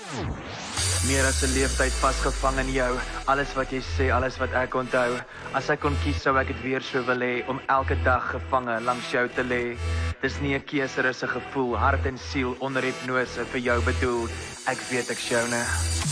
Meer as 'n leeftyd vasgevang in jou. Alles wat jy sê, alles wat ek onthou. As ek kon kies sou ek dit weer so wil hê, om elke dag gevange langs jou te lê. Dis nie 'n keuse, dis 'n gevoel, hart en siel onder hipnose vir jou bedoel. Ek weet ek's joune.